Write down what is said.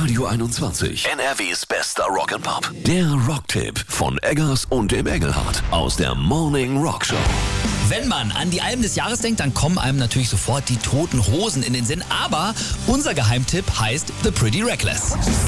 Radio 21. NRWs bester Rock'n'Pop. Der Rocktipp von Eggers und dem Engelhardt aus der Morning Rock Show. Wenn man an die Alben des Jahres denkt, dann kommen einem natürlich sofort die Toten Hosen in den Sinn. Aber unser Geheimtipp heißt The Pretty Reckless.